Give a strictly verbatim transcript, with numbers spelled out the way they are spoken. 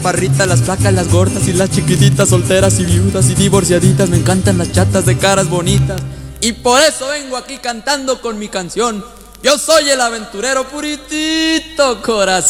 Parritas, las flacas, las gordas y las chiquititas, solteras y viudas y divorciaditas. Me encantan las chatas de caras bonitas y por eso vengo aquí cantando con mi canción. Yo soy el aventurero puritito corazón.